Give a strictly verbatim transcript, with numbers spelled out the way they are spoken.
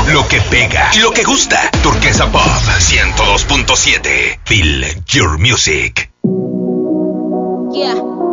Lo que pega y lo que gusta. Turquesa Pop ciento dos punto siete. Feel your music. Yeah.